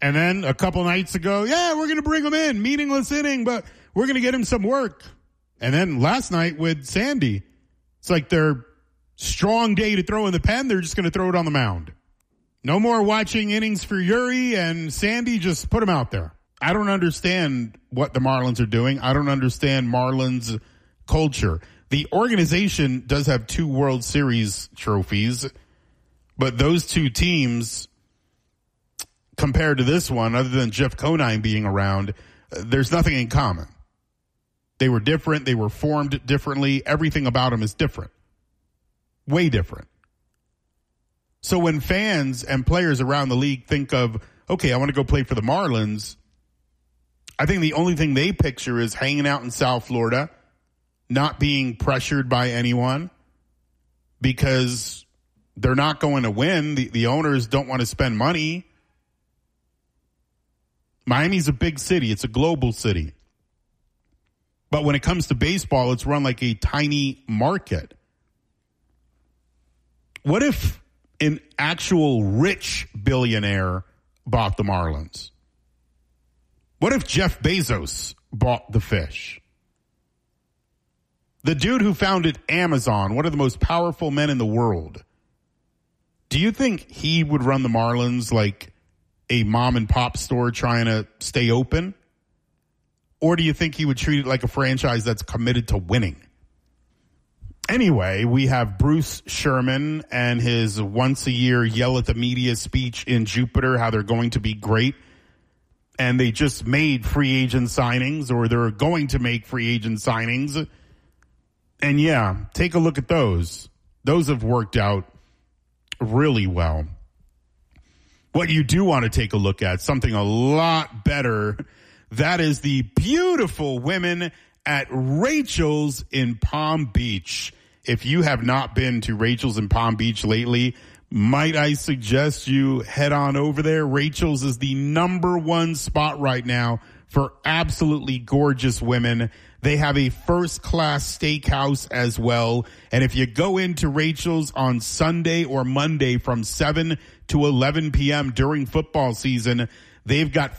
And then a couple nights ago, we're going to bring him in. Meaningless inning, but we're going to get him some work. And then last night with Sandy, it's like their strong day to throw in the pen. They're just going to throw it on the mound. No more watching innings for Yuri and Sandy. Just put them out there. I don't understand what the Marlins are doing. I don't understand Marlins culture. The organization does have 2 World Series trophies, but those 2 teams, compared to this one, other than Jeff Conine being around, there's nothing in common. They were different. They were formed differently. Everything about them is different. Way different. So when fans and players around the league think of, okay, I want to go play for the Marlins, I think the only thing they picture is hanging out in South Florida, not being pressured by anyone because they're not going to win. The owners don't want to spend money. Miami's a big city. It's a global city. But when it comes to baseball, it's run like a tiny market. What if an actual rich billionaire bought the Marlins? What if Jeff Bezos bought the fish? The dude who founded Amazon, one of the most powerful men in the world, do you think he would run the Marlins like a mom and pop store trying to stay open? Or do you think he would treat it like a franchise that's committed to winning? Anyway, we have Bruce Sherman and his once-a-year yell at the media speech in Jupiter, how they're going to be great. And they just made free agent signings, or they're going to make free agent signings. And take a look at those. Those have worked out really well. What you do want to take a look at, something a lot better, that is the beautiful women at Rachel's in Palm Beach. If you have not been to Rachel's in Palm Beach lately, might I suggest you head on over there? Rachel's is the #1 spot right now for absolutely gorgeous women. They have a first-class steakhouse as well. And if you go into Rachel's on Sunday or Monday from 7 to 11 p.m. during football season, they've got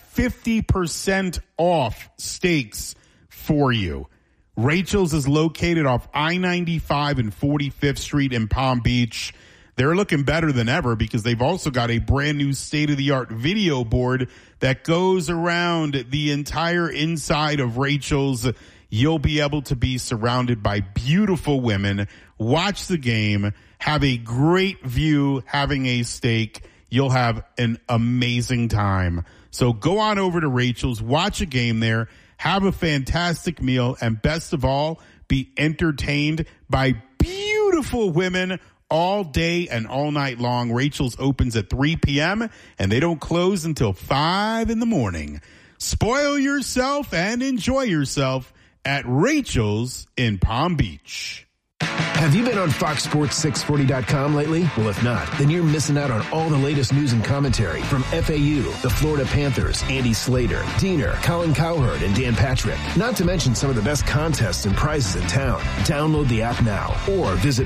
50% off steaks for you. Rachel's is located off I-95 and 45th Street in Palm Beach. They're looking better than ever because they've also got a brand new state-of-the-art video board that goes around the entire inside of Rachel's. You'll be able to be surrounded by beautiful women, watch the game, have a great view, having a steak. You'll have an amazing time. So go on over to Rachel's, watch a game there, have a fantastic meal, and best of all, be entertained by beautiful women all day and all night long. Rachel's opens at 3 p.m. and they don't close until 5 in the morning. Spoil yourself and enjoy yourself at Rachel's in Palm Beach. Have you been on FoxSports640.com lately? Well, if not, then you're missing out on all the latest news and commentary from FAU, the Florida Panthers, Andy Slater, Diener, Colin Cowherd, and Dan Patrick. Not to mention some of the best contests and prizes in town. Download the app now or visit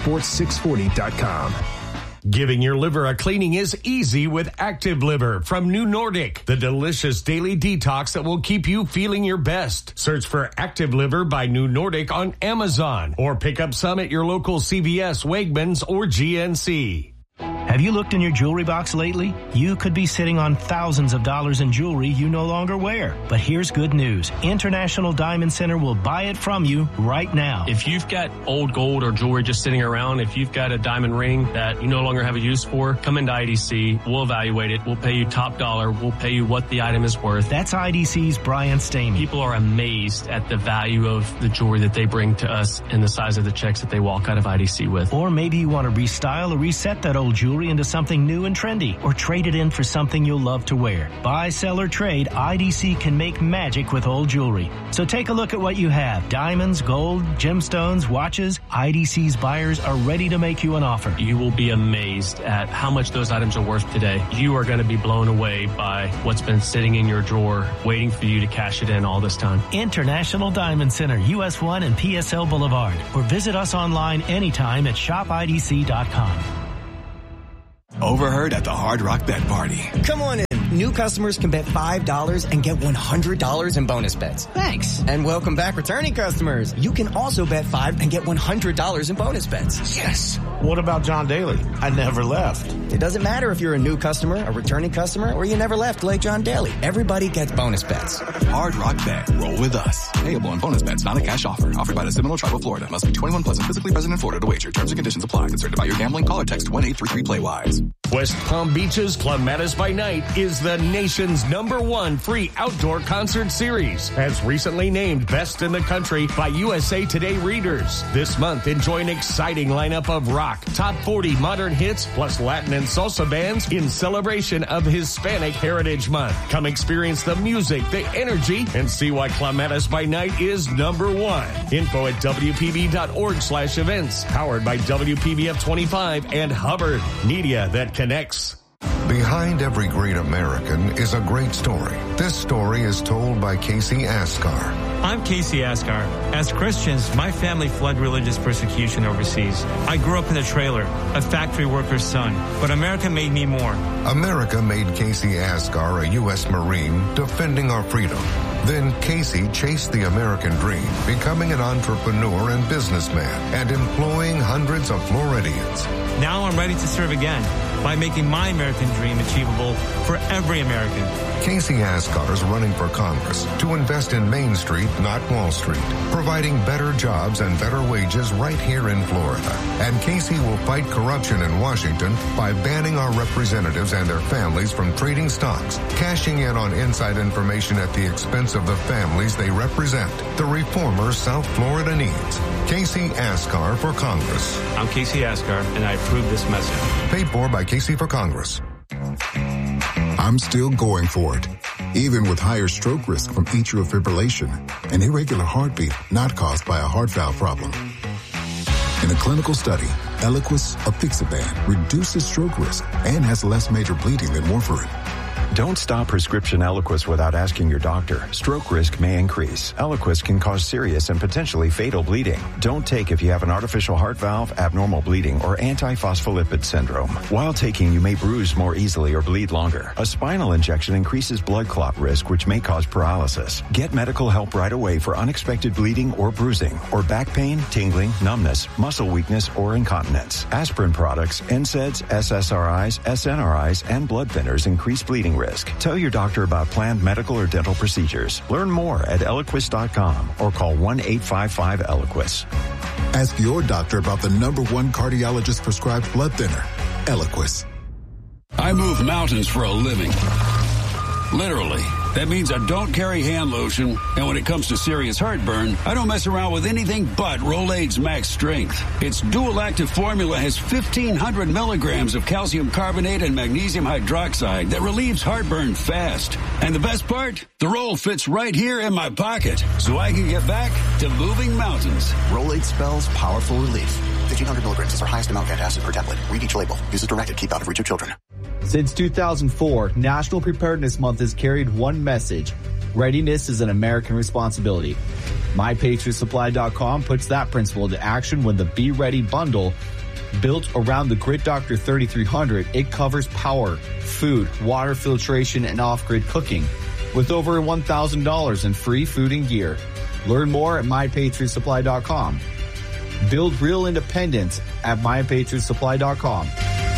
FoxSports640.com. Giving your liver a cleaning is easy with Active Liver from New Nordic, the delicious daily detox that will keep you feeling your best. Search for Active Liver by New Nordic on Amazon or pick up some at your local CVS, Wegmans, or GNC. Have you looked in your jewelry box lately? You could be sitting on thousands of dollars in jewelry you no longer wear. But here's good news. International Diamond Center will buy it from you right now. If you've got old gold or jewelry just sitting around, if you've got a diamond ring that you no longer have a use for, come into IDC. We'll evaluate it. We'll pay you top dollar. We'll pay you what the item is worth. That's IDC's Brian Stamey. People are amazed at the value of the jewelry that they bring to us and the size of the checks that they walk out of IDC with. Or maybe you want to restyle or reset that old jewelry into something new and trendy, or trade it in for something you'll love to wear. Buy, sell, or trade, IDC can make magic with old jewelry. So take a look at what you have. Diamonds, gold, gemstones, watches. IDC's buyers are ready to make you an offer. You will be amazed at how much those items are worth today. You are going to be blown away by what's been sitting in your drawer, waiting for you to cash it in all this time. International Diamond Center, US 1 and PSL Boulevard. Or visit us online anytime at shopidc.com. Overheard at the Hard Rock Bet Party. Come on in. New customers can bet $5 and get $100 in bonus bets. Thanks. And welcome back returning customers. You can also bet $5 and get $100 in bonus bets. Yes. What about John Daly? I never left. It doesn't matter if you're a new customer, a returning customer, or you never left like John Daly. Everybody gets bonus bets. Hard Rock Bet. Roll with us. Payable on bonus bets, not a cash offer. Offered by the Seminole Tribe of Florida. Must be 21 plus and physically present in Florida to wager. Terms and conditions apply. Concerned about your gambling? Call or text 1-833-PLAY-WISE. West Palm Beach's Clematis by Night is the nation's #1 free outdoor concert series, as recently named Best in the Country by USA Today readers. This month, enjoy an exciting lineup of rock, top 40 modern hits, plus Latin and salsa bands in celebration of Hispanic Heritage Month. Come experience the music, the energy, and see why Clematis by Night is #1. Info at WPB.org/events. Powered by WPBF 25 and Hubbard. Media that connects. Behind every great American is a great story. This story is told by Casey Askar. I'm Casey Askar. As Christians, my family fled religious persecution overseas. I grew up in a trailer, a factory worker's son, but America made me more. America made Casey Askar a U.S. Marine defending our freedom. Then Casey chased the American dream, becoming an entrepreneur and businessman and employing hundreds of Floridians. Now I'm ready to serve again by making my American dream achievable for every American. Casey Askar is running for Congress to invest in Main Street, not Wall Street, providing better jobs and better wages right here in Florida. And Casey will fight corruption in Washington by banning our representatives and their families from trading stocks, cashing in on inside information at the expense of the families they represent. The reformers South Florida needs. Casey Askar for Congress. I'm Casey Askar, and I approve this message. Paid for by Casey for Congress. I'm still going for it, even with higher stroke risk from atrial fibrillation, an irregular heartbeat not caused by a heart valve problem. In a clinical study, Eliquis apixaban reduces stroke risk and has less major bleeding than warfarin. Don't stop prescription Eliquis without asking your doctor. Stroke risk may increase. Eliquis can cause serious and potentially fatal bleeding. Don't take if you have an artificial heart valve, abnormal bleeding, or antiphospholipid syndrome. While taking, you may bruise more easily or bleed longer. A spinal injection increases blood clot risk, which may cause paralysis. Get medical help right away for unexpected bleeding or bruising, or back pain, tingling, numbness, muscle weakness, or incontinence. Aspirin products, NSAIDs, SSRIs, SNRIs, and blood thinners increase bleeding risk. Tell your doctor about planned medical or dental procedures. Learn more at Eliquis.com or call 1-855-ELIQUIS. Ask your doctor about the #1 cardiologist prescribed blood thinner, Eliquis. I move mountains for a living. Literally. That means I don't carry hand lotion, and when it comes to serious heartburn, I don't mess around with anything but Rolaids Max Strength. Its dual-active formula has 1,500 milligrams of calcium carbonate and magnesium hydroxide that relieves heartburn fast. And the best part? The roll fits right here in my pocket, so I can get back to moving mountains. Rolaids spells powerful relief. 1,500 milligrams is our highest amount of antacid per tablet. Read each label. Use as directed. Keep out of reach of children. Since 2004, National Preparedness Month has carried one message. Readiness is an American responsibility. MyPatriotSupply.com puts that principle into action when the Be Ready bundle, built around the Grid Doctor 3300, it covers power, food, water filtration, and off-grid cooking, with over $1,000 in free food and gear. Learn more at MyPatriotSupply.com. Build real independence at MyPatriotSupply.com.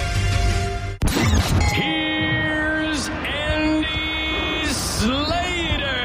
Here's Andy Slater.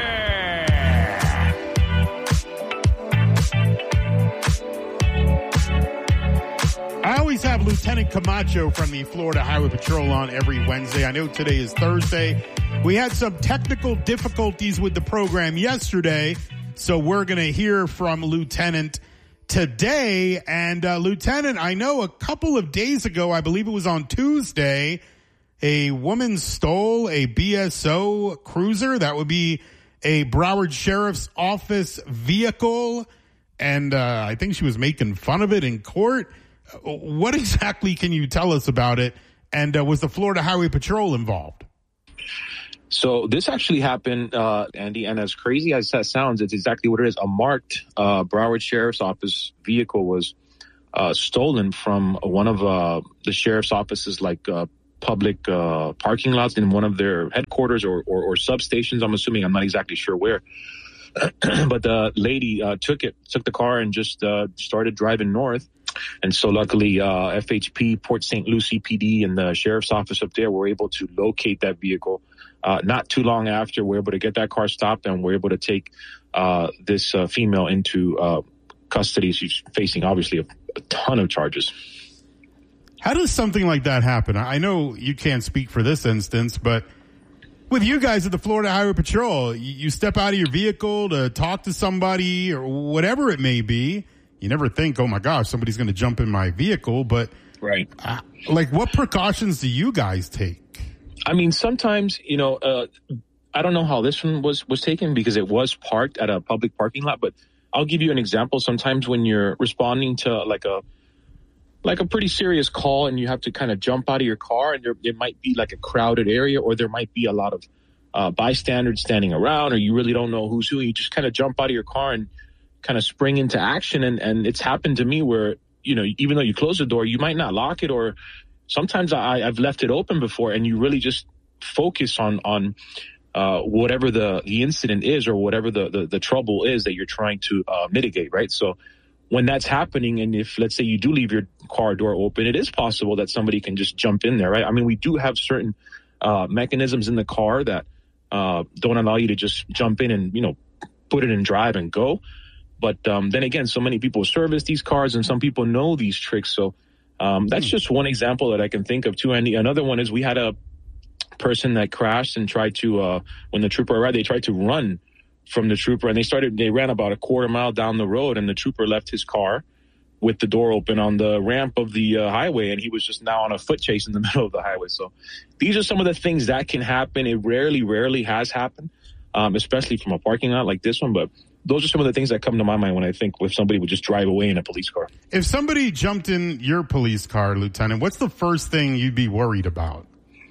I always have Lieutenant Camacho from the Florida Highway Patrol on every Wednesday. I know today is Thursday. We had some technical difficulties with the program yesterday, so we're going to hear from Lieutenant today. And Lieutenant, I know a couple of days ago, I believe it was on Tuesday, a woman stole a BSO cruiser. That would be a Broward Sheriff's Office vehicle. And I think she was making fun of it in court. What exactly can you tell us about it? And was the Florida Highway Patrol involved? So this actually happened, Andy, and as crazy as that sounds, it's exactly what it is. A marked Broward Sheriff's Office vehicle was stolen from one of the sheriff's offices, like public parking lots in one of their headquarters or substations. I'm assuming, I'm not exactly sure where. But the lady took the car and just started driving north. And so luckily, FHP, Port St. Lucie PD, and the sheriff's office up there were able to locate that vehicle. Not too long after, we're able to get that car stopped, and we're able to take this female into custody. She's facing, obviously, a ton of charges. How does something like that happen? I know you can't speak for this instance, but with you guys at the Florida Highway Patrol, you step out of your vehicle to talk to somebody or whatever it may be. You never think, oh my gosh, somebody's going to jump in my vehicle. But right, like, what precautions do you guys take? I mean, sometimes, I don't know how this one was taken because it was parked at a public parking lot. But I'll give you an example. Sometimes when you're responding to like a pretty serious call and you have to kind of jump out of your car, and there might be like a crowded area, or there might be a lot of bystanders standing around, or you really don't know who's who. You just kind of jump out of your car and kind of spring into action. And it's happened to me where, even though you close the door, you might not lock it, or sometimes I've left it open before, and you really just focus on whatever the incident is, or whatever the trouble is that you're trying to mitigate, right? So when that's happening, and if, let's say, you do leave your car door open, it is possible that somebody can just jump in there, right? I mean, we do have certain mechanisms in the car that don't allow you to just jump in and, put it in drive and go. But then again, so many people service these cars, and some people know these tricks. So that's just one example that I can think of too. And another one is we had a person that crashed and tried to, when the trooper arrived, they tried to run from the trooper, and they ran about a quarter mile down the road, and the trooper left his car with the door open on the ramp of the highway, and he was just now on a foot chase in the middle of the highway. So these are some of the things that can happen. It rarely has happened, especially from a parking lot like this one, but those are some of the things that come to my mind when I think if somebody would just drive away in a police car. If somebody jumped in your police car, Lieutenant, what's the first thing you'd be worried about?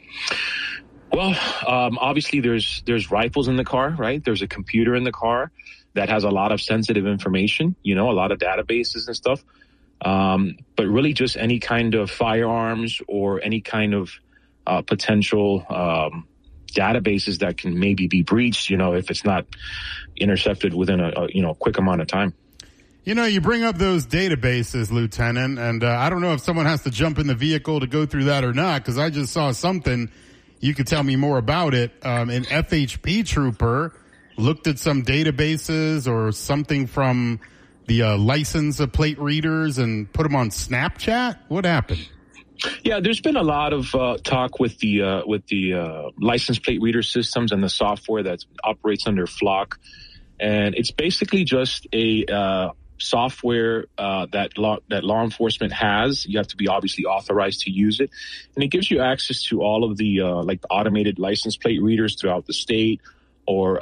Well, obviously there's rifles in the car, right? There's a computer in the car that has a lot of sensitive information, a lot of databases and stuff. But really just any kind of firearms or any kind of potential databases that can maybe be breached, if it's not intercepted within a quick amount of time. You bring up those databases, Lieutenant, and I don't know if someone has to jump in the vehicle to go through that or not, because I just saw something. You could tell me more about it. An FHP trooper looked at some databases or something from the license plate readers and put them on Snapchat. What happened? Yeah, there's been a lot of talk with the license plate reader systems and the software that operates under Flock, and it's basically just a software that law enforcement has. You have to be obviously authorized to use it, and it gives you access to all of the like automated license plate readers throughout the state, or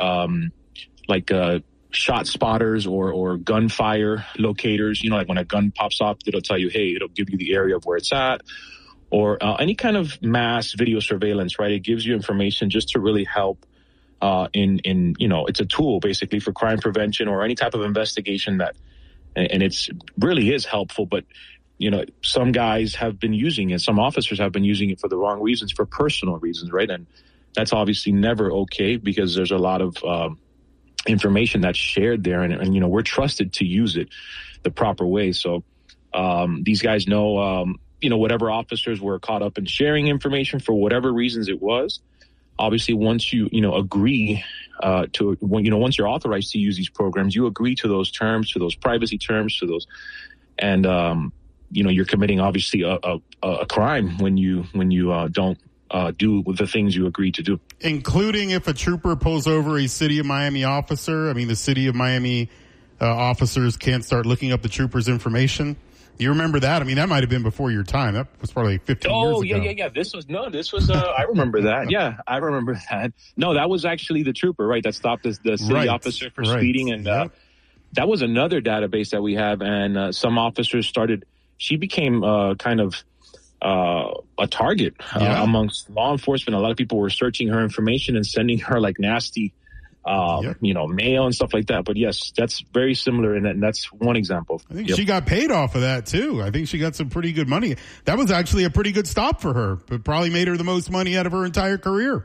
shot spotters or gunfire locators. Like when a gun pops up, it'll tell you, hey, it'll give you the area of where it's at, or any kind of mass video surveillance, right? It gives you information just to really help in it's a tool basically for crime prevention or any type of investigation and it's really is helpful. But, some guys have been using it. Some officers have been using it for the wrong reasons, for personal reasons, right? And that's obviously never okay, because there's a lot of information that's shared there, and we're trusted to use it the proper way. So these guys know, whatever officers were caught up in sharing information for whatever reasons it was. Obviously, once you agree once you're authorized to use these programs, you agree to those terms, to those privacy terms, to those, and you're committing obviously a crime when you don't do the things you agreed to do. Including if a trooper pulls over a City of Miami officer. I mean, the City of Miami officers can't start looking up the trooper's information. You remember that? I mean, that might have been before your time. That was probably 15 years ago. Oh, yeah. This was, I remember that. Yeah, I remember that. No, that was actually the trooper, right, that stopped the city officer for speeding. And that was another database that we have. And some officers she became kind of a target amongst law enforcement. A lot of people were searching her information and sending her like nasty mayo and stuff like that. But yes, that's very similar, and that's one example. I think she got paid off of that too. I think she got some pretty good money. That was actually a pretty good stop for her, but probably made her the most money out of her entire career.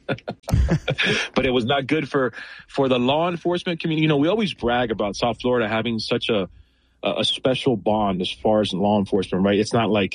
But it was not good for the law enforcement community. We always brag about South Florida having such a special bond as far as law enforcement, right? It's not like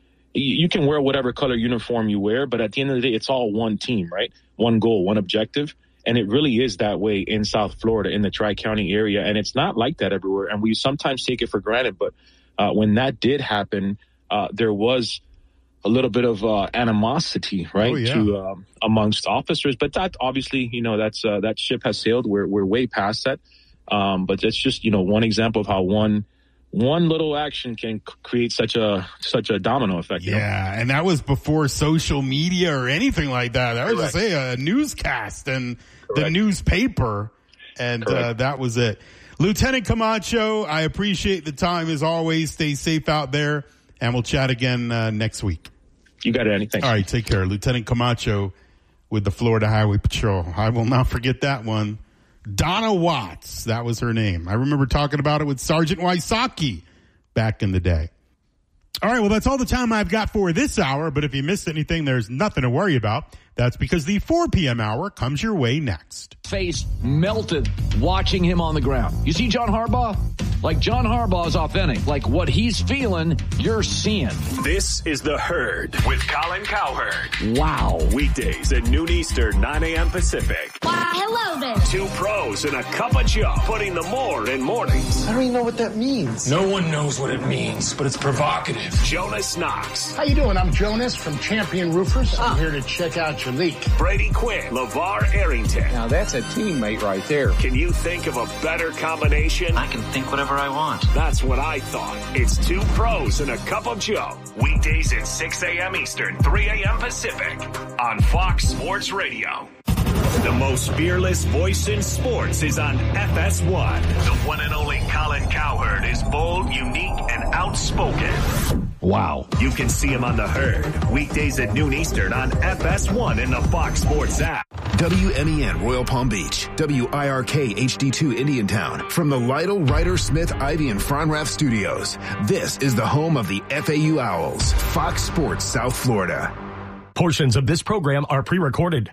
you can wear whatever color uniform you wear, but at the end of the day, it's all one team, right? One goal, one objective. And it really is that way in South Florida, in the Tri-County area. And it's not like that everywhere. And we sometimes take it for granted. But when that did happen, there was a little bit of animosity, right, to amongst officers. But that obviously, that's that ship has sailed. We're way past that. But that's just, one example of how one little action can create such a domino effect. And that was before social media or anything like that. I was just say a newscast and the newspaper, and that was it. Lieutenant Camacho, I appreciate the time as always. Stay safe out there, and we'll chat again next week. You got it, Andy. Thanks. All right, take care. Lieutenant Camacho with the Florida Highway Patrol. I will not forget that one. Donna Watts, that was her name. I remember talking about it with Sergeant Wysocki back in the day. All right, well, that's all the time I've got for this hour, but if you missed anything, there's nothing to worry about. That's because the 4 p.m. hour comes your way next. Face melted watching him on the ground. You see John Harbaugh? Like, John Harbaugh is authentic. Like, what he's feeling, you're seeing. This is The Herd with Colin Cowherd. Wow. Weekdays at noon Eastern, 9 a.m. Pacific. Wow, hello there. 2 pros and a cup of Joe, putting the more in mornings. I don't even know what that means. No one knows what it means, but it's provocative. Jonas Knox. How you doing? I'm Jonas from Champion Roofers. I'm here to check out your leak. Brady Quinn. LeVar Arrington. Now that's a teammate right there. Can you think of a better combination? I can think whatever I want. That's what I thought. It's 2 pros and a cup of Joe. Weekdays at 6 a.m. Eastern, 3 a.m. Pacific on Fox Sports Radio. The most fearless voice in sports is on FS1. The one and only Colin Cowherd is bold, unique, and outspoken. Wow. You can see him on The Herd, weekdays at noon Eastern on FS1 and the Fox Sports app. WNEN Royal Palm Beach, WIRK HD2 Indiantown. From the Lytle, Ryder, Smith, Ivy, and Fronrath studios, this is the home of the FAU Owls, Fox Sports South Florida. Portions of this program are pre-recorded.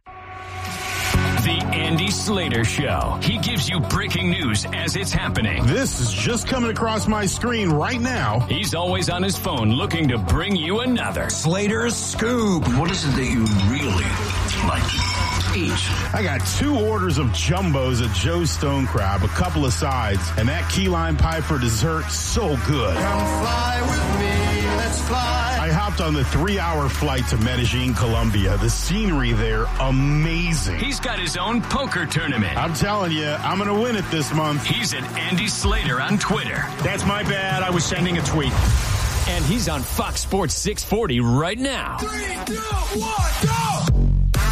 The Andy Slater Show. He gives you breaking news as it's happening. This is just coming across my screen right now. He's always on his phone looking to bring you another Slater's Scoop. What is it that you really like to eat? I got 2 orders of jumbos at Joe's Stone Crab, a couple of sides, and that key lime pie for dessert, so good. Come fly with me, let's fly. I hopped on the 3-hour flight to Medellin, Colombia. The scenery there, amazing. He's got his own poker tournament. I'm telling you, I'm going to win it this month. He's at Andy Slater on Twitter. That's my bad. I was sending a tweet. And he's on Fox Sports 640 right now. 3, 2, 1, go!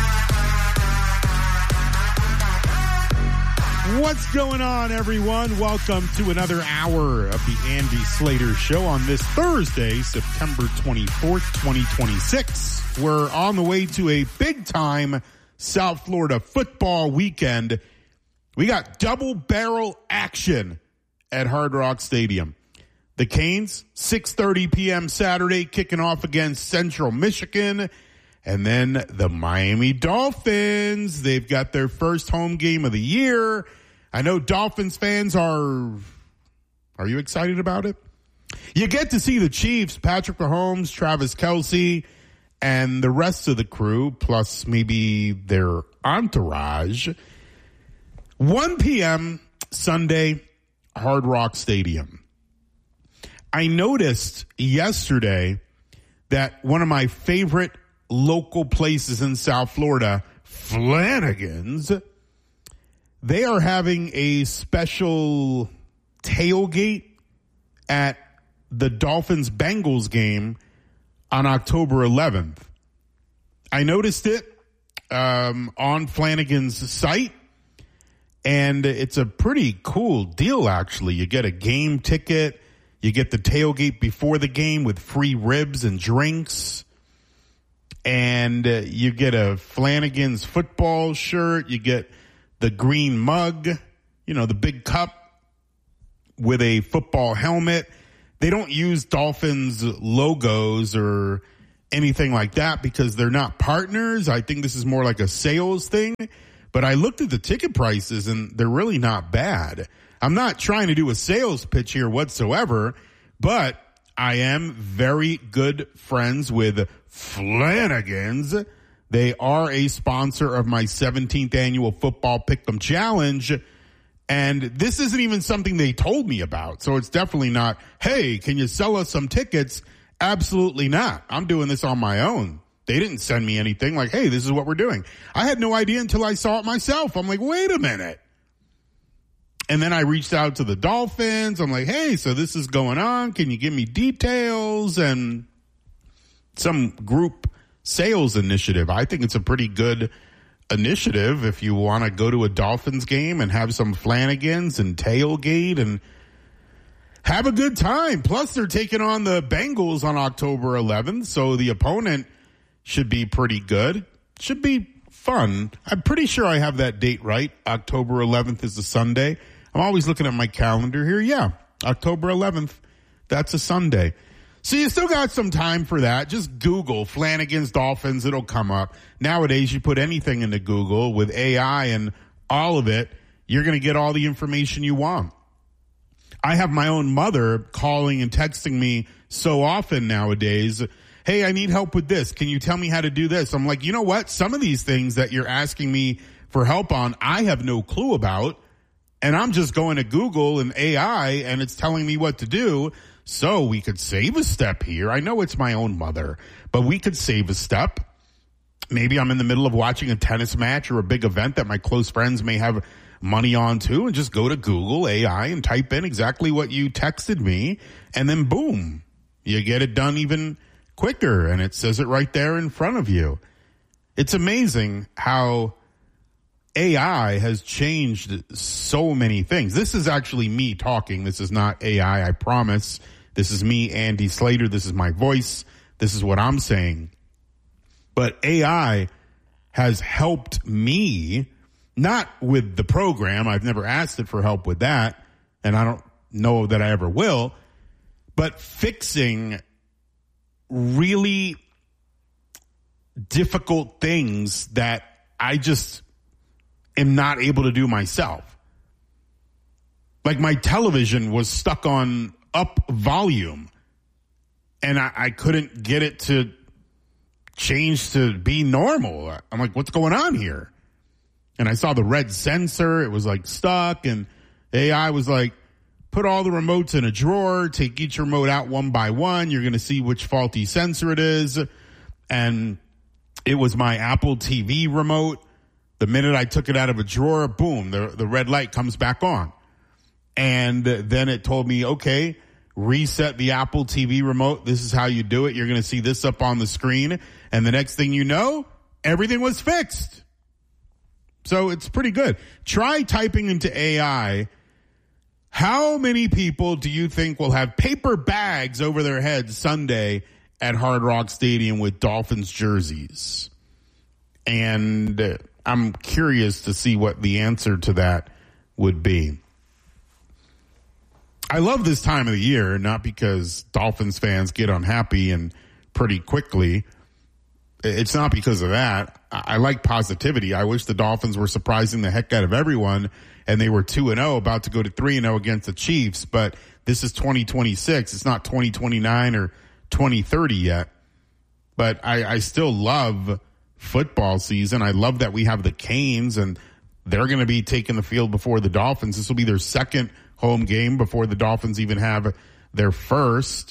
What's going on, everyone? Welcome to another hour of the Andy Slater Show on this Thursday, September 24th, 2026. We're on the way to a big-time South Florida football weekend. We got double-barrel action at Hard Rock Stadium. The Canes, 6:30 p.m. Saturday, kicking off against Central Michigan. And then the Miami Dolphins, they've got their first home game of the year. I know Dolphins fans are you excited about it? You get to see the Chiefs, Patrick Mahomes, Travis Kelce, and the rest of the crew, plus maybe their entourage. 1 p.m. Sunday, Hard Rock Stadium. I noticed yesterday that one of my favorite local places in South Florida, Flanagan's, they are having a special tailgate at the Dolphins-Bengals game on October 11th. I noticed it on Flanagan's site, and it's a pretty cool deal, actually. You get a game ticket, you get the tailgate before the game with free ribs and drinks, and you get a Flanagan's football shirt, you get the green mug, the big cup with a football helmet. They don't use Dolphins logos or anything like that because they're not partners. I think this is more like a sales thing. But I looked at the ticket prices and they're really not bad. I'm not trying to do a sales pitch here whatsoever, but I am very good friends with Flanagan's. They are a sponsor of my 17th annual Football Pick'em Challenge. And this isn't even something they told me about. So it's definitely not, hey, can you sell us some tickets? Absolutely not. I'm doing this on my own. They didn't send me anything like, hey, this is what we're doing. I had no idea until I saw it myself. I'm like, wait a minute. And then I reached out to the Dolphins. I'm like, hey, so this is going on. Can you give me details? And some group sales initiative. I think it's a pretty good initiative if you want to go to a Dolphins game and have some Flanagans and tailgate and have a good time. Plus, they're taking on the Bengals on October 11th, so the opponent should be pretty good. Should be fun. I'm pretty sure I have that date right. October 11th is a Sunday. I'm always looking at my calendar here. Yeah, October 11th. That's a Sunday. So you still got some time for that. Just Google Flanagan's Dolphins. It'll come up. Nowadays, you put anything into Google with AI and all of it, you're going to get all the information you want. I have my own mother calling and texting me so often nowadays. Hey, I need help with this. Can you tell me how to do this? I'm like, you know what? Some of these things that you're asking me for help on, I have no clue about. And I'm just going to Google and AI and it's telling me what to do. So we could save a step here. I know it's my own mother, but we could save a step. Maybe I'm in the middle of watching a tennis match or a big event that my close friends may have money on too, and just go to Google AI and type in exactly what you texted me, and then boom, you get it done even quicker, and it says it right there in front of you. It's amazing how AI has changed so many things. This is actually me talking. This is not AI, I promise. This is me, Andy Slater. This is my voice. This is what I'm saying. But AI has helped me, not with the program. I've never asked it for help with that, and I don't know that I ever will, but fixing really difficult things that I just am not able to do myself. Like my television was stuck on up volume, and I couldn't get it to change to be normal. I'm like, what's going on here? And I saw the red sensor. It was like stuck, and AI was like, put all the remotes in a drawer, take each remote out one by one. You're going to see which faulty sensor it is. And it was my Apple TV remote. The minute I took it out of a drawer, boom, the red light comes back on. And then it told me, okay, reset the Apple TV remote. This is how you do it. You're going to see this up on the screen. And the next thing you know, everything was fixed. So it's pretty good. Try typing into AI, how many people do you think will have paper bags over their heads Sunday at Hard Rock Stadium with Dolphins jerseys? And I'm curious to see what the answer to that would be. I love this time of the year, not because Dolphins fans get unhappy and pretty quickly. It's not because of that. I like positivity. I wish the Dolphins were surprising the heck out of everyone, and they were 2-0, about to go to 3-0 against the Chiefs. But this is 2026. It's not 2029 or 2030 yet. But I still love football season. I love that we have the Canes, and they're going to be taking the field before the Dolphins. This will be their second home game before the Dolphins even have their first.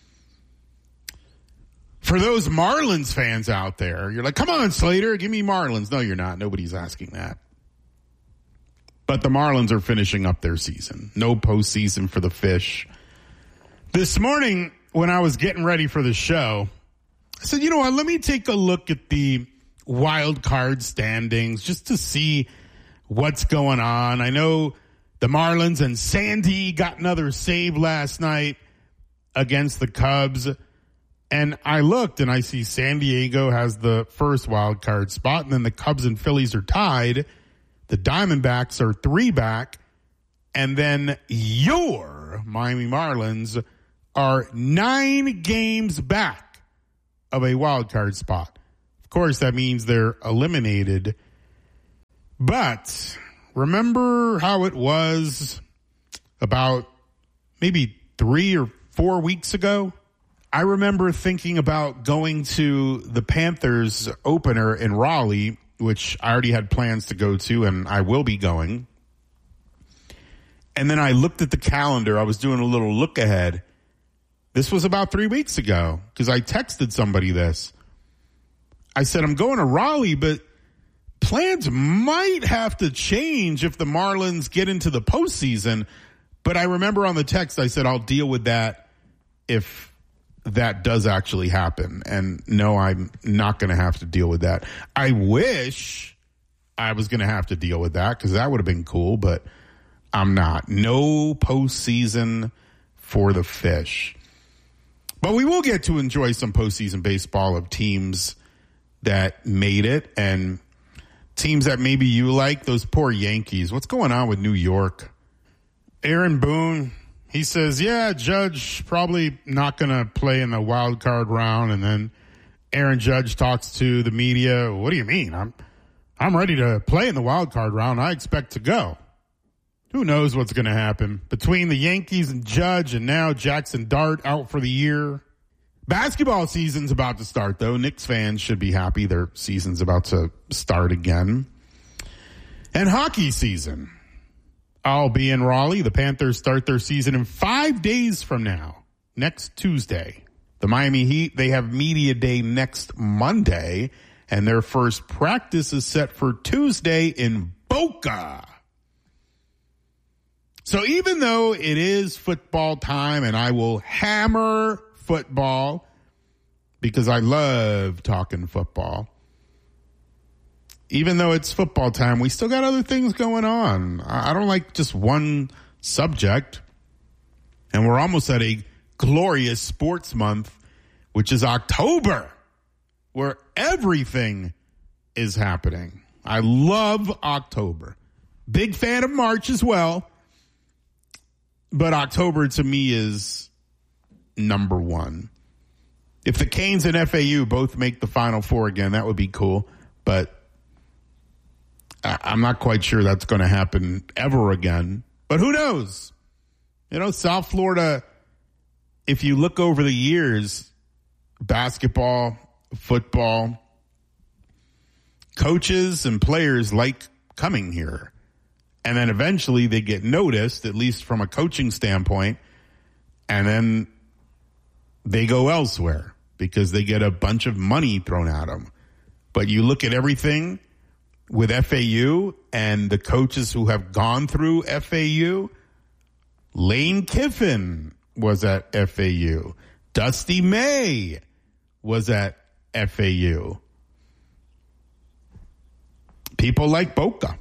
For those Marlins fans out there, you're like, come on, Slater, give me Marlins. No, you're not. Nobody's asking that. But the Marlins are finishing up their season. No postseason for the Fish. This morning, when I was getting ready for the show, I said, you know what, let me take a look at the wild card standings just to see what's going on. I know the Marlins and Sandy got another save last night against the Cubs. And I looked and I see San Diego has the first wild card spot, and then the Cubs and Phillies are tied The Diamondbacks are 3 back. And then your Miami Marlins are 9 games back of a wild card spot. Of course, that means they're eliminated. But remember how it was about maybe 3 or 4 weeks ago? I remember thinking about going to the Panthers opener in Raleigh, which I already had plans to go to, and I will be going. And then I looked at the calendar. I was doing a little look ahead. This was about 3 weeks ago because I texted somebody this. I said, I'm going to Raleigh, but plans might have to change if the Marlins get into the postseason. But I remember on the text, I said, I'll deal with that if that does actually happen. And no, I'm not going to have to deal with that. I wish I was going to have to deal with that because that would have been cool, but I'm not. No postseason for the Fish. But we will get to enjoy some postseason baseball of teams that made it and teams that maybe you like. Those poor Yankees. What's going on with New York? Aaron Boone, he says, yeah, Judge probably not going to play in the wild card round. And then Aaron Judge talks to the media. What do you mean? I'm ready to play in the wild card round. I expect to go. Who knows what's going to happen between the Yankees and Judge and now Jackson Dart out for the year. Basketball season's about to start, though. Knicks fans should be happy their season's about to start again. And hockey season. I'll be in Raleigh. The Panthers start their season in 5 days from now, next Tuesday. The Miami Heat, they have media day next Monday, and their first practice is set for Tuesday in Boca. So even though it is football time and I will hammer football because I love talking football, even though it's football time, we still got other things going on. I don't like just one subject. And we're almost at a glorious sports month, which is October, where everything is happening. I love October. Big fan of March as well. But October to me is number one. If the Canes and FAU both make the Final Four again, that would be cool. But I'm not quite sure that's going to happen ever again. But who knows? You know, South Florida, if you look over the years, basketball, football, coaches and players like coming here. And then eventually they get noticed, at least from a coaching standpoint, and then they go elsewhere because they get a bunch of money thrown at them. But you look at everything with FAU and the coaches who have gone through FAU. Lane Kiffin was at FAU. Dusty May was at FAU. People like Boca.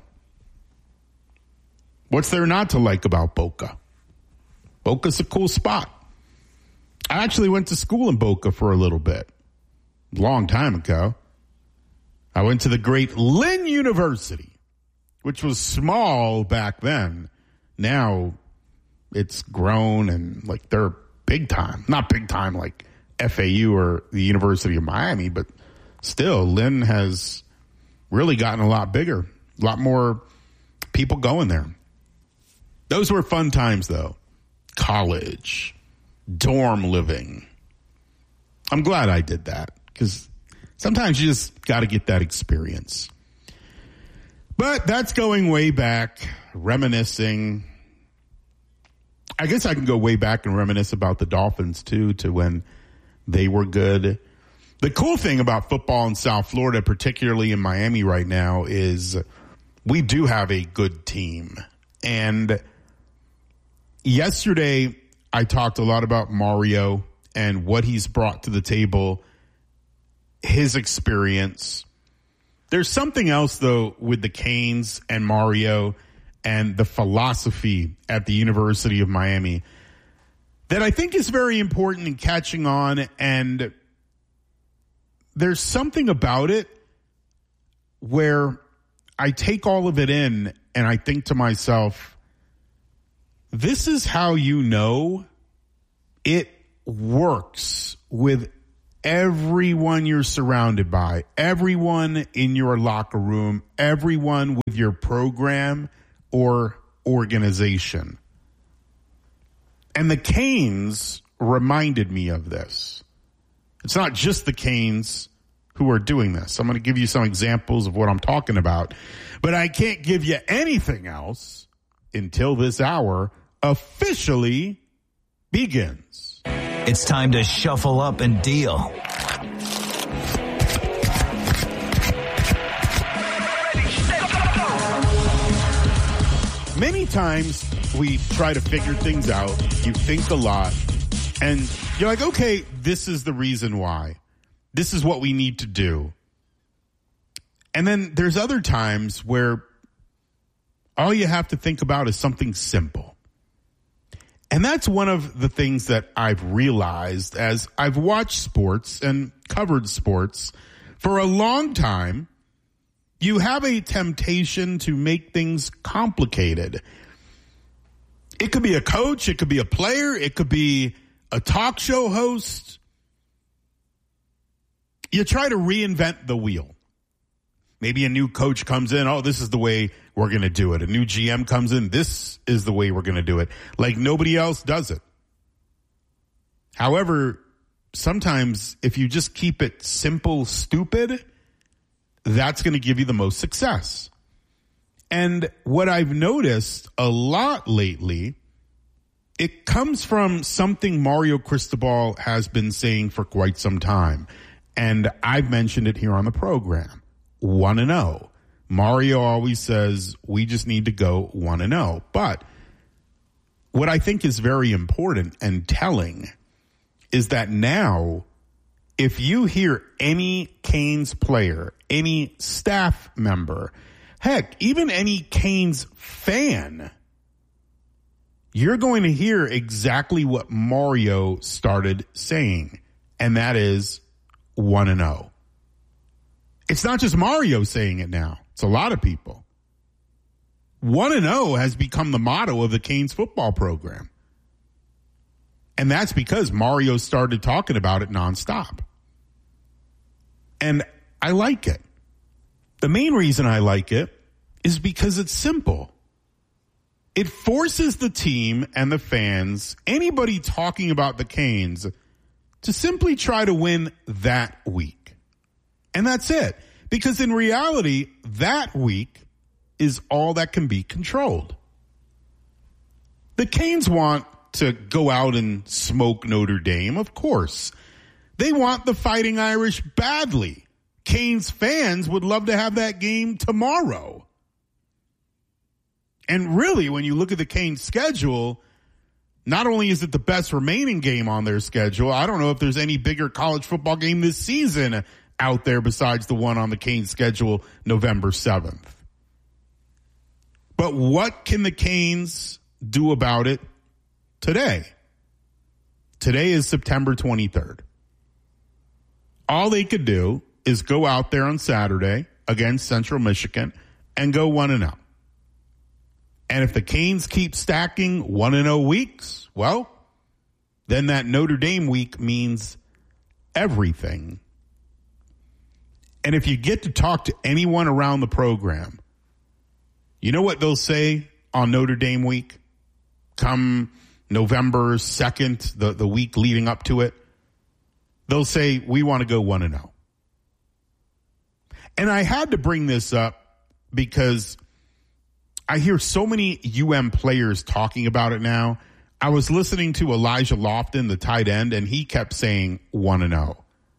What's there not to like about Boca? Boca's a cool spot. I actually went to school in Boca for a little bit. Long time ago. I went to the great Lynn University, which was small back then. Now it's grown and like they're big time. Not big time like FAU or the University of Miami, but still Lynn has really gotten a lot bigger. A lot more people going there. Those were fun times, though. College, dorm living. I'm glad I did that because sometimes you just got to get that experience. But that's going way back, reminiscing. I guess I can go way back and reminisce about the Dolphins, too, to when they were good. The cool thing about football in South Florida, particularly in Miami right now, is we do have a good team. And yesterday, I talked a lot about Mario and what he's brought to the table, his experience. There's something else, though, with the Canes and Mario and the philosophy at the University of Miami that I think is very important in catching on. And there's something about it where I take all of it in and I think to myself, this is how you know it works with everyone you're surrounded by, everyone in your locker room, everyone with your program or organization. And the Canes reminded me of this. It's not just the Canes who are doing this. I'm going to give you some examples of what I'm talking about, but I can't give you anything else until this hour officially begins. It's time to shuffle up and deal. Many times we try to figure things out. You think a lot and you're like, okay, this is the reason why. This is what we need to do. And then there's other times where all you have to think about is something simple. And that's one of the things that I've realized as I've watched sports and covered sports for a long time. You have a temptation to make things complicated. It could be a coach, it could be a player, it could be a talk show host. You try to reinvent the wheel. Maybe a new coach comes in, oh, this is the way we're going to do it. A new GM comes in, this is the way we're going to do it. Like nobody else does it. However, sometimes if you just keep it simple, stupid, that's going to give you the most success. And what I've noticed a lot lately, it comes from something Mario Cristobal has been saying for quite some time. And I've mentioned it here on the program. 1-0. Mario always says we just need to go 1-0. But what I think is very important and telling is that now, if you hear any Canes player, any staff member, heck, even any Canes fan, you're going to hear exactly what Mario started saying, and that is 1-0. It's not just Mario saying it now. It's a lot of people. 1-0 has become the motto of the Canes football program. And that's because Mario started talking about it nonstop. And I like it. The main reason I like it is because it's simple. It forces the team and the fans, anybody talking about the Canes, to simply try to win that week. And that's it. Because in reality, that week is all that can be controlled. The Canes want to go out and smoke Notre Dame, of course. They want the Fighting Irish badly. Canes fans would love to have that game tomorrow. And really, when you look at the Canes schedule, not only is it the best remaining game on their schedule, I don't know if there's any bigger college football game this season out there besides the one on the Canes schedule November 7th. But what can the Canes do about it today? Today is September 23rd. All they could do is go out there on Saturday against Central Michigan and go 1-0. And if the Canes keep stacking 1-0 weeks, well, then that Notre Dame week means everything. And if you get to talk to anyone around the program, you know what they'll say on Notre Dame week? Come November 2nd, the week leading up to it, they'll say, we want to go 1-0. And I had to bring this up because I hear so many UM players talking about it now. I was listening to Elijah Lofton, the tight end, and he kept saying 1-0.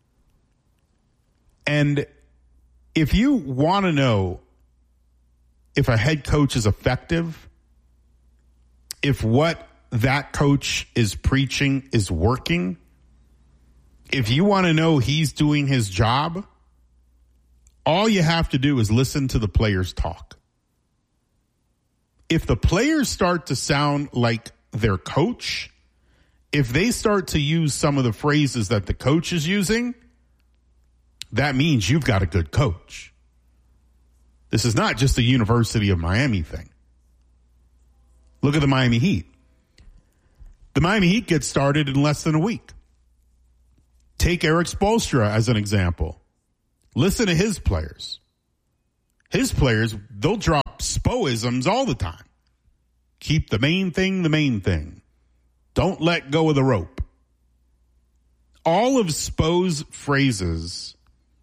And if you want to know if a head coach is effective, if what that coach is preaching is working, if you want to know he's doing his job, all you have to do is listen to the players talk. If the players start to sound like their coach, if they start to use some of the phrases that the coach is using, that means you've got a good coach. This is not just a University of Miami thing. Look at the Miami Heat. The Miami Heat gets started in less than a week. Take Eric Spoelstra as an example. Listen to his players. His players, they'll drop Spoisms all the time. Keep the main thing the main thing. Don't let go of the rope. All of Spo's phrases,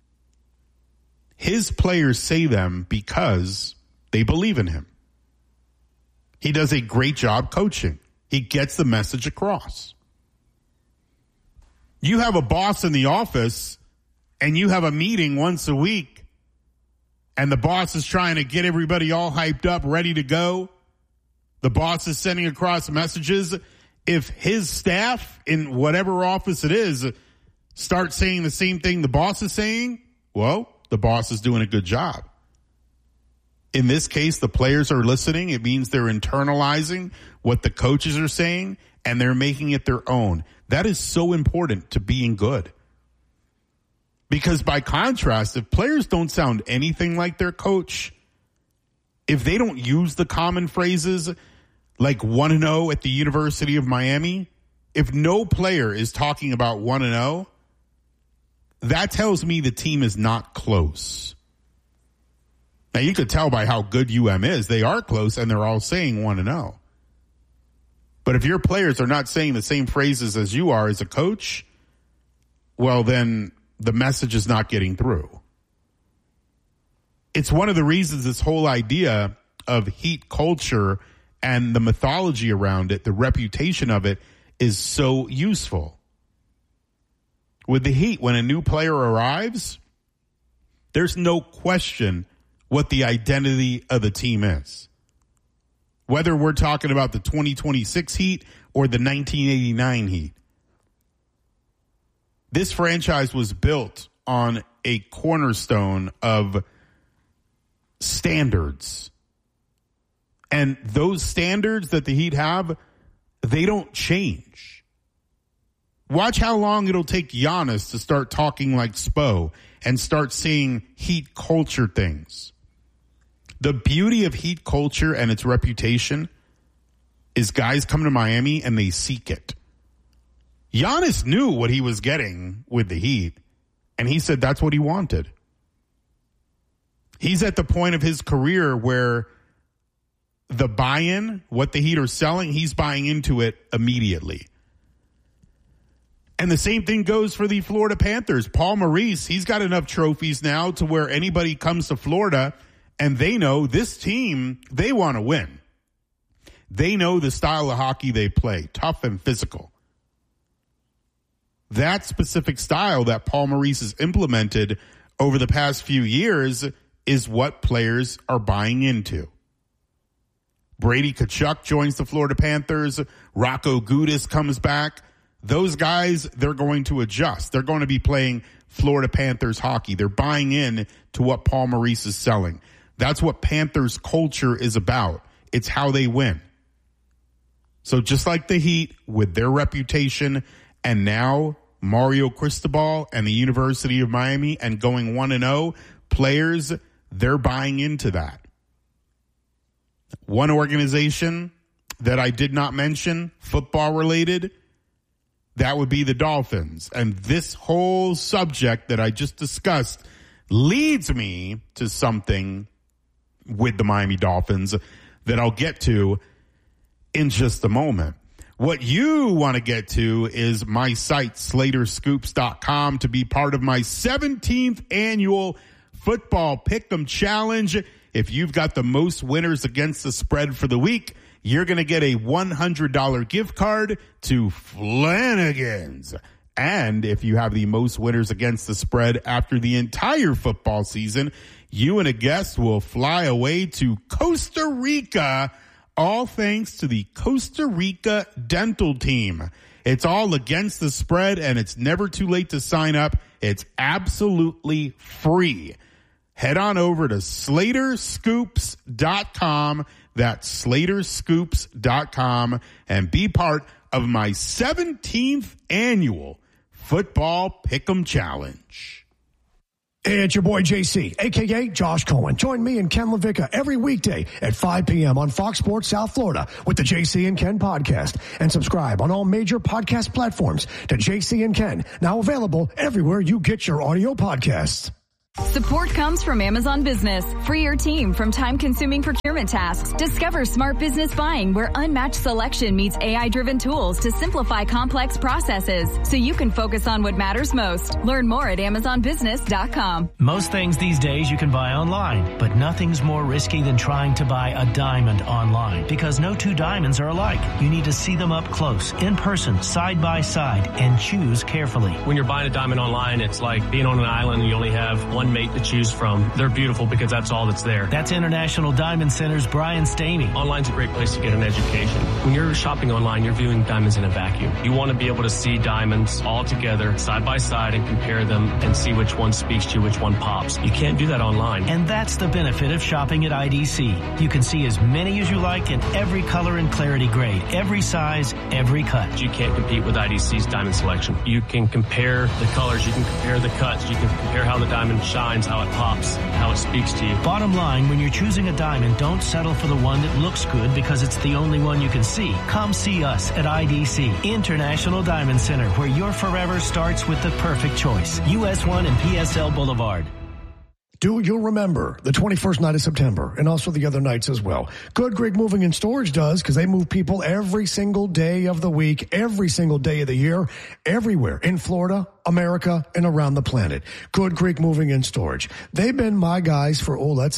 his players say them because they believe in him. He does a great job coaching. He gets the message across. You have a boss in the office and you have a meeting once a week and the boss is trying to get everybody all hyped up, ready to go. The boss is sending across messages. If his staff in whatever office it is start saying the same thing the boss is saying, well, the boss is doing a good job. In this case, the players are listening. It means they're internalizing what the coaches are saying, and they're making it their own. That is so important to being good. Because by contrast, if players don't sound anything like their coach, if they don't use the common phrases like 1-0 at the University of Miami, if no player is talking about 1-0, that tells me the team is not close. Now, you could tell by how good UM is. They are close, and they're all saying 1-0. But if your players are not saying the same phrases as you are as a coach, well, then the message is not getting through. It's one of the reasons this whole idea of Heat culture and the mythology around it, the reputation of it, is so useful. With the Heat, when a new player arrives, there's no question what the identity of the team is. Whether we're talking about the 2026 Heat or the 1989 Heat. This franchise was built on a cornerstone of standards. And those standards that the Heat have, they don't change. Watch how long it'll take Giannis to start talking like Spo and start saying Heat culture things. The beauty of Heat culture and its reputation is guys come to Miami and they seek it. Giannis knew what he was getting with the Heat, and he said that's what he wanted. He's at the point of his career where the buy-in, what the Heat are selling, he's buying into it immediately. And the same thing goes for the Florida Panthers. Paul Maurice, he's got enough trophies now to where anybody comes to Florida and they know this team, they want to win. They know the style of hockey they play, tough and physical. That specific style that Paul Maurice has implemented over the past few years is what players are buying into. Brady Tkachuk joins the Florida Panthers. Rocco Gudis comes back. Those guys, they're going to adjust. They're going to be playing Florida Panthers hockey. They're buying in to what Paul Maurice is selling. That's what Panthers culture is about. It's how they win. So just like the Heat with their reputation and now Mario Cristobal and the University of Miami and going 1-0, players, they're buying into that. One organization that I did not mention, football related, that would be the Dolphins. And this whole subject that I just discussed leads me to something with the Miami Dolphins that I'll get to in just a moment. What you want to get to is my site, SlaterScoops.com, to be part of my 17th annual Football Pick'em Challenge. If you've got the most winners against the spread for the week, you're going to get a $100 gift card to Flanagan's. And if you have the most winners against the spread after the entire football season, you and a guest will fly away to Costa Rica, all thanks to the Costa Rica Dental Team. It's all against the spread, and it's never too late to sign up. It's absolutely free. Head on over to SlaterScoops.com. That's SlaterScoops.com and be part of my 17th annual Football Pick'em Challenge. Hey, it's your boy JC, a.k.a. Josh Cohen. Join me and Ken LaVicka every weekday at 5 p.m. on Fox Sports South Florida with the JC and Ken podcast. And subscribe on all major podcast platforms to JC and Ken, now available everywhere you get your audio podcasts. Support comes from Amazon Business. Free your team from time-consuming procurement tasks. Discover smart business buying where unmatched selection meets AI-driven tools to simplify complex processes so you can focus on what matters most. Learn more at AmazonBusiness.com. Most things these days you can buy online, but nothing's more risky than trying to buy a diamond online because no two diamonds are alike. You need to see them up close, in person, side by side, and choose carefully. When you're buying a diamond online, it's like being on an island and you only have one mate to choose from. They're beautiful because that's all that's there. That's International Diamond Center's Brian Stamey. Online's a great place to get an education. When you're shopping online, you're viewing diamonds in a vacuum. You want to be able to see diamonds all together, side by side, and compare them and see which one speaks to you, which one pops. You can't do that online. And that's the benefit of shopping at IDC. You can see as many as you like in every color and clarity grade, every size, every cut. You can't compete with IDC's diamond selection. You can compare the colors, you can compare the cuts, you can compare how the diamond shines, how it pops, how it speaks to you. Bottom line, when you're choosing a diamond, don't settle for the one that looks good because it's the only one you can see. Come see us at IDC, International Diamond Center, where your forever starts with the perfect choice. US 1 and PSL Boulevard. Dude, you'll remember the 21st night of September and also the other nights as well. Good Greek Moving and Storage does because they move people every single day of the week, every single day of the year, everywhere in Florida, America, and around the planet. Good Greek Moving and Storage. They've been my guys for,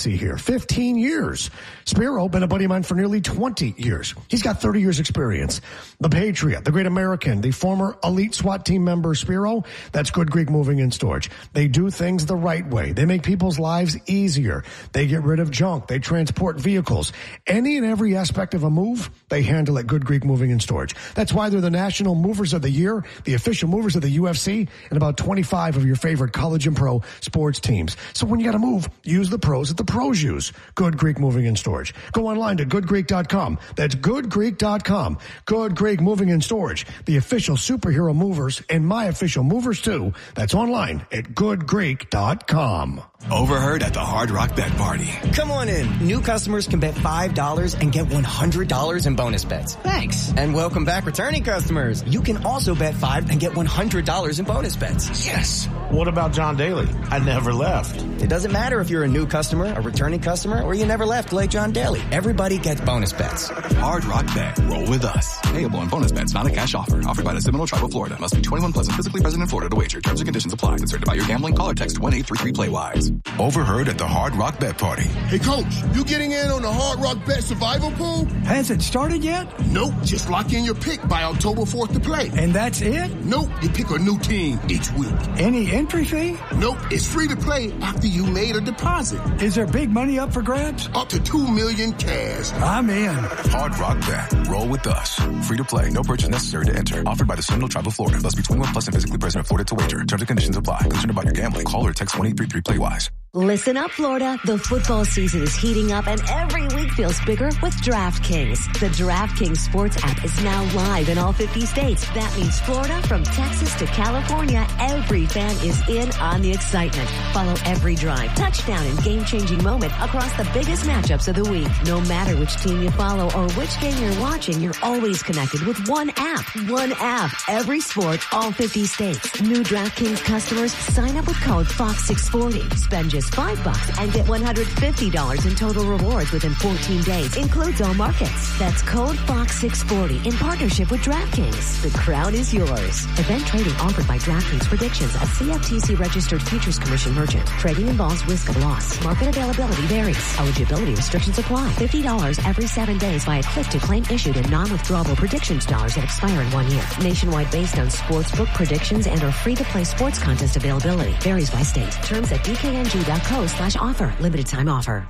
15 years. Spiro, been a buddy of mine for nearly 20 years. He's got 30 years experience. The Patriot, the Great American, the former elite SWAT team member Spiro, that's Good Greek Moving and Storage. They do things the right way. They make people's lives easier. They get rid of junk. They transport vehicles. Any and every aspect of a move, they handle at Good Greek Moving and Storage. That's why they're the National Movers of the Year, the official movers of the UFC, and about 25 of your favorite college and pro sports teams. So when you got to move, use the pros that the pros use. Good Greek Moving and Storage. Go online to goodgreek.com. That's goodgreek.com. Good Greek Moving and Storage, the official superhero movers and my official movers too. That's online at goodgreek.com. Overheard at the Hard Rock Bet Party. Come on in. New customers can bet $5 and get $100 in bonus bets. Thanks. And welcome back returning customers. You can also bet $5 and get $100 in bonus bets. Yes. What about John Daly? I never left. It doesn't matter if you're a new customer, a returning customer, or you never left like John Daly. Everybody gets bonus bets. Hard Rock Bet. Roll with us. Payable on bonus bets, not a cash offer. Offered by the Seminole Tribe of Florida. Must be 21 plus and physically present in Florida to wager. Terms and conditions apply. Concerned about your gambling? Call or text 1-833-PLAY-WISE. Overheard at the Hard Rock Bet Party. Hey, Coach, you getting in on the Hard Rock Bet Survival Pool? Has it started yet? Nope. Just lock in your pick by October 4th to play. And that's it? Nope. You pick a new team each week. Any entry fee? Nope. It's free to play after you made a deposit. Is there big money up for grabs? Up to $2 million cash. I'm in. Hard Rock Bet. Roll with us. Free to play. No purchase necessary to enter. Offered by the Seminole Tribe of Florida. Must be 21 plus and physically present in Florida to wager. Terms and conditions apply. Concerned about your gambling? Call or text 1-833-PLAY-WISE. Listen up, Florida. The football season is heating up and every week feels bigger with DraftKings. The DraftKings Sports app is now live in all 50 states. That means Florida, from Texas to California, every fan is in on the excitement. Follow every drive, touchdown, and game-changing moment across the biggest matchups of the week. No matter which team you follow or which game you're watching, you're always connected with one app. One app. Every sport, all 50 states. New DraftKings customers, sign up with code FOX640. Spend just $5 and get $150 in total rewards within 14 days. Includes all markets. That's code FOX640 in partnership with DraftKings. The crown is yours. Event trading offered by DraftKings Predictions, a CFTC registered futures commission merchant. Trading involves risk of loss. Market availability varies. Eligibility restrictions apply. $50 every 7 days via click to claim issued in non-withdrawable predictions dollars that expire in 1 year. Nationwide based on sportsbook predictions and or free-to-play sports contest availability. Varies by state. Terms at DKNG.co/offer. Limited time offer.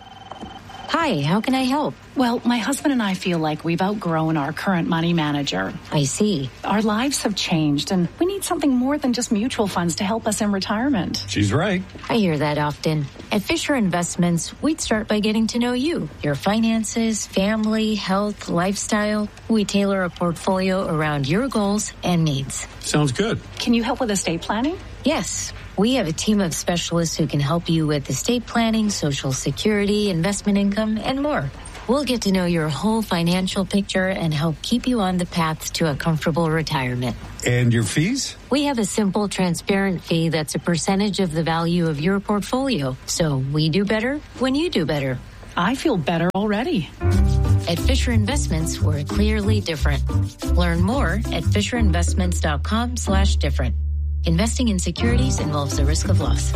Hi, how can I help? Well, my husband and I feel like we've outgrown our current money manager. I see. Our lives have changed, and we need something more than just mutual funds to help us in retirement. She's right. I hear that often. At Fisher Investments, we'd start by getting to know you, your finances, family, health, lifestyle. We tailor a portfolio around your goals and needs. Sounds good. Can you help with estate planning? Yes. We have a team of specialists who can help you with estate planning, Social Security, investment income, and more. We'll get to know your whole financial picture and help keep you on the path to a comfortable retirement. And your fees? We have a simple, transparent fee that's a percentage of the value of your portfolio. So we do better when you do better. I feel better already. At Fisher Investments, we're clearly different. Learn more at FisherInvestments.com/different. Investing in securities involves the risk of loss.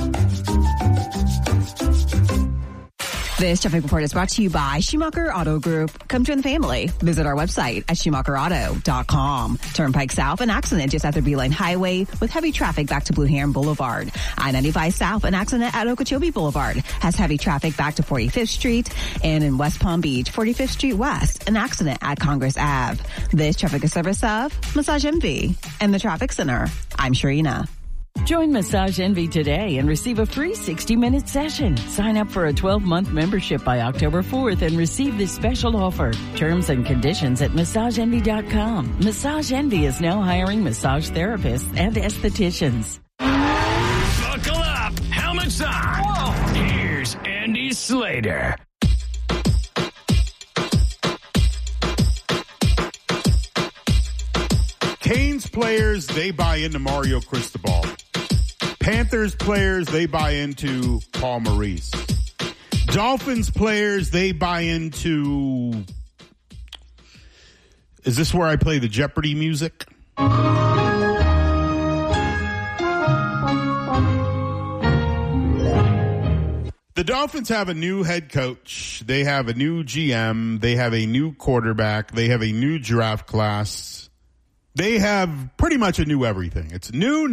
This traffic report is brought to you by Schumacher Auto Group. Come join the family. Visit our website at SchumacherAuto.com. Turnpike South, an accident just after Beeline Highway with heavy traffic back to Blue Heron Boulevard. I-95 South, an accident at Okeechobee Boulevard has heavy traffic back to 45th Street. And in West Palm Beach, 45th Street West, an accident at Congress Ave. This traffic is service of Massage Envy and the Traffic Center. I'm Sharina. Join Massage Envy today and receive a free 60-minute session. Sign up for a 12-month membership by October 4th and receive this special offer. Terms and conditions at MassageEnvy.com. Massage Envy is now hiring massage therapists and estheticians. Buckle up. Helmets on. Whoa. Here's Andy Slater. Canes players, they buy into Mario Cristobal. Panthers players, they buy into Paul Maurice. Dolphins players, they buy into... Is this where I play the Jeopardy music? The Dolphins have a new head coach. They have a new GM. They have a new quarterback. They have a new draft class. They have pretty much a new everything. It's new.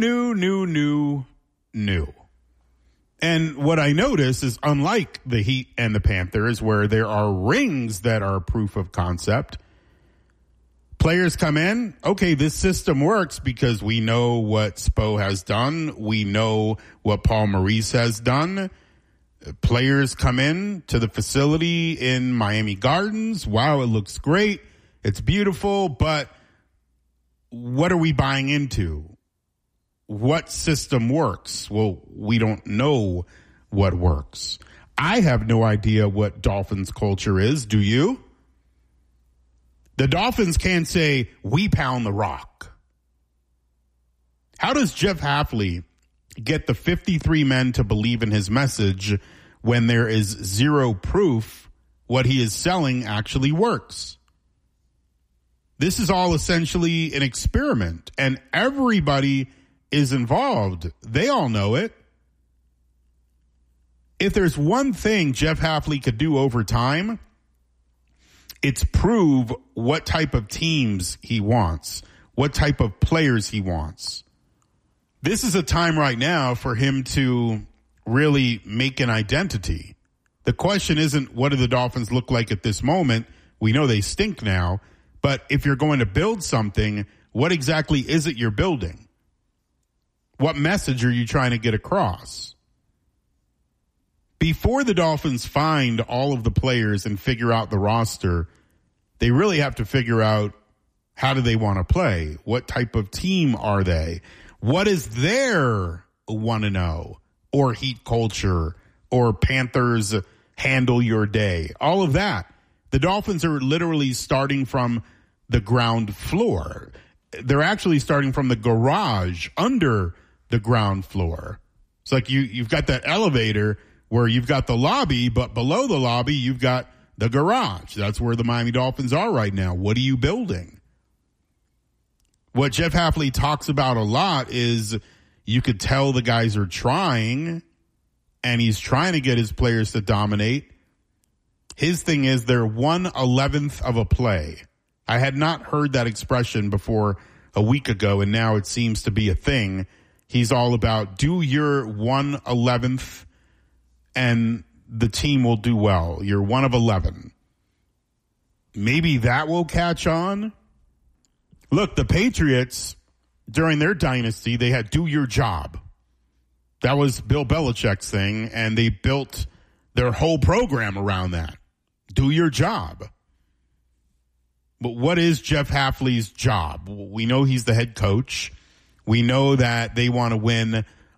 And what I notice is, unlike the Heat and the Panthers, where there are rings that are proof of concept, players come in, okay, this system works because we know what Spo has done. We know what Paul Maurice has done. Players come in to the facility in Miami Gardens. Wow, it looks great. It's beautiful, but what are we buying into? What system works? Well, we don't know what works. I have no idea what Dolphins culture is. Do you? The Dolphins can't say, we pound the rock. How does Jeff Hafley get the 53 men to believe in his message when there is zero proof what he is selling actually works? This is all essentially an experiment, and everybody is involved. They all know it. If there's one thing Jeff Hafley could do over time, it's prove what type of teams he wants, what type of players he wants. This is a time right now for him to really make an identity. The question isn't what do the Dolphins look like at this moment? We know they stink now. But if you're going to build something, what exactly is it you're building? What message are you trying to get across? Before the Dolphins find all of the players and figure out the roster, they really have to figure out how do they want to play? What type of team are they? What is their want-to-know or Heat culture or Panthers handle your day? All of that. The Dolphins are literally starting from the ground floor. They're actually starting from the garage under the ground floor. It's like you've got that elevator where you've got the lobby, but below the lobby, you've got the garage. That's where the Miami Dolphins are right now. What are you building? What Jeff Hafley talks about a lot is you could tell the guys are trying, and he's trying to get his players to dominate. His thing is they're 1/11th of a play. I had not heard that expression before a week ago, and now it seems to be a thing. He's all about do your 1/11th, and the team will do well. You're 1 of 11. Maybe that will catch on. Look, the Patriots, during their dynasty, they had do your job. That was Bill Belichick's thing, and they built their whole program around that. Do your job. But what is Jeff Hafley's job? We know he's the head coach. We know that they want to win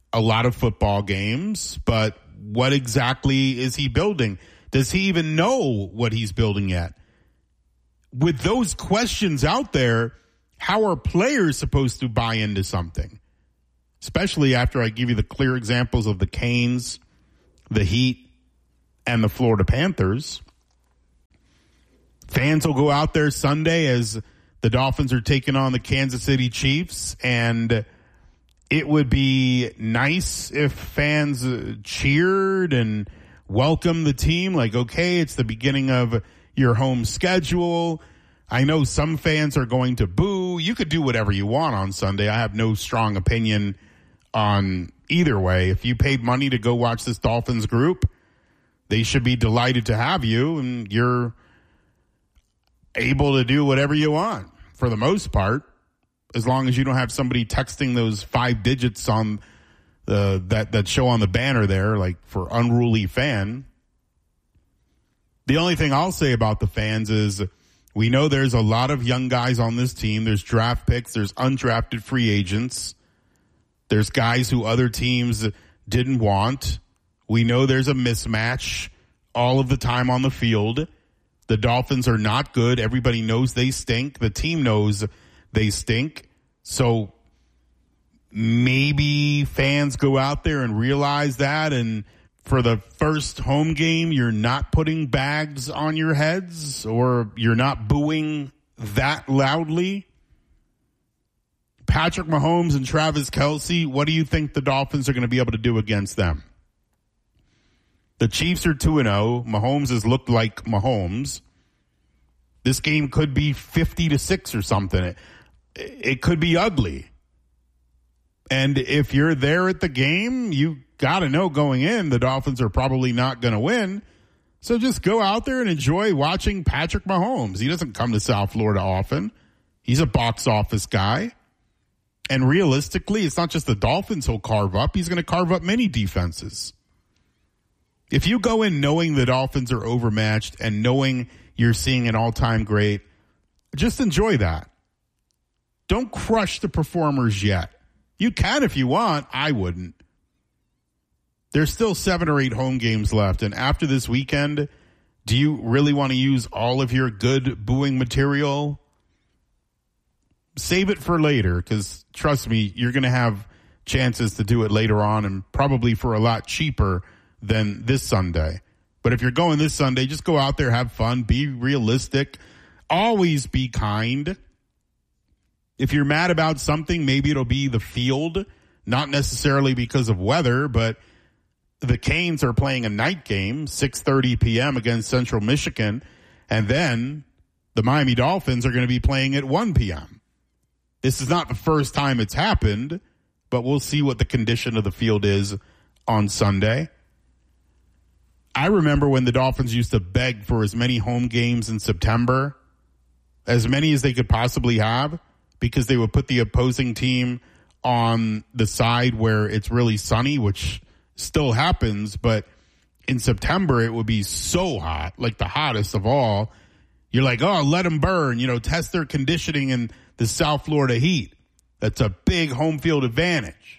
a lot of football games, but what exactly is he building? Does he even know what he's building yet? With those questions out there, how are players supposed to buy into something? Especially after I give you the clear examples of the Canes, the Heat, and the Florida Panthers. Fans will go out there Sunday as the Dolphins are taking on the Kansas City Chiefs, and it would be nice if fans cheered and welcomed the team. Like, okay, it's the beginning of your home schedule. I know some fans are going to boo. You could do whatever you want on Sunday. I have no strong opinion on either way. If you paid money to go watch this Dolphins group, they should be delighted to have you, and you're able to do whatever you want for the most part, as long as you don't have somebody texting those 5 digits on that show on the banner there, like for unruly fan. The only thing I'll say about the fans is we know there's a lot of young guys on this team. There's draft picks. There's undrafted free agents. There's guys who other teams didn't want. We know there's a mismatch all of the time on the field. The Dolphins are not good. Everybody knows they stink. The team knows they stink. So maybe fans go out there and realize that, and for the first home game, you're not putting bags on your heads, or you're not booing that loudly. Patrick Mahomes and Travis Kelce, what do you think the Dolphins are going to be able to do against them? The Chiefs are 2-0. Mahomes has looked like Mahomes. This game could be 50-6 or something. It could be ugly. And if you're there at the game, you got to know going in the Dolphins are probably not going to win. So just go out there and enjoy watching Patrick Mahomes. He doesn't come to South Florida often. He's a box office guy. And realistically, it's not just the Dolphins he'll carve up. He's going to carve up many defenses. If you go in knowing the Dolphins are overmatched and knowing you're seeing an all-time great, just enjoy that. Don't crush the performers yet. You can if you want. I wouldn't. There's still 7 or 8 home games left. And after this weekend, do you really want to use all of your good booing material? Save it for later, because trust me, you're going to have chances to do it later on, and probably for a lot cheaper than this Sunday. But if you're going this Sunday, just go out there, have fun, be realistic, always be kind. If you're mad about something, maybe it'll be the field, not necessarily because of weather, but the Canes are playing a night game, 6:30 p.m. against Central Michigan, and then the Miami Dolphins are going to be playing at 1 p.m. This is not the first time it's happened, but we'll see what the condition of the field is on Sunday. I remember when the Dolphins used to beg for as many home games in September, as many as they could possibly have, because they would put the opposing team on the side where it's really sunny, which still happens, but in September it would be so hot, like the hottest of all. You're like, oh, let them burn, test their conditioning in the South Florida heat. That's a big home field advantage.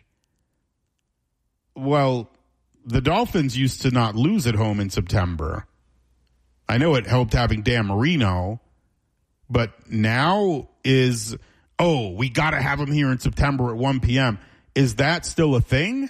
Well, the Dolphins used to not lose at home in September. I know it helped having Dan Marino, but now is, we got to have them here in September at 1 p.m. Is that still a thing?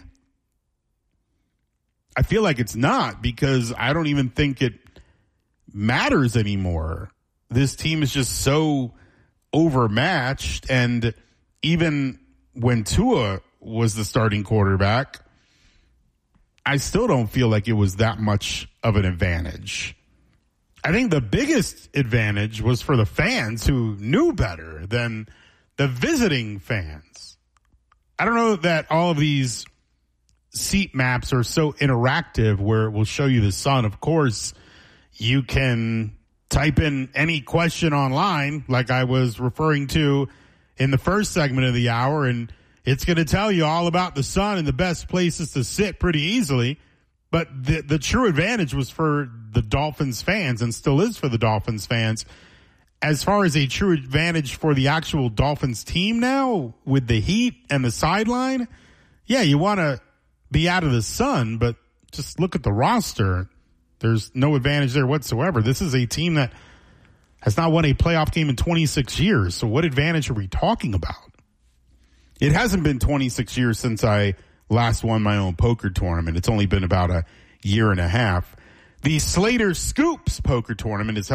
I feel like it's not, because I don't even think it matters anymore. This team is just so overmatched, and even when Tua was the starting quarterback, I still don't feel like it was that much of an advantage. I think the biggest advantage was for the fans who knew better than the visiting fans. I don't know that all of these seat maps are so interactive where it will show you the sun. Of course, you can type in any question online, like I was referring to in the first segment of the hour, and it's going to tell you all about the sun and the best places to sit pretty easily. But the true advantage was for the Dolphins fans, and still is for the Dolphins fans. As far as a true advantage for the actual Dolphins team now, with the heat and the sideline, yeah, you want to be out of the sun, but just look at the roster. There's no advantage there whatsoever. This is a team that has not won a playoff game in 26 years. So what advantage are we talking about? It hasn't been 26 years since I last won my own poker tournament. It's only been about a year and a half. The Slater Scoops poker tournament is held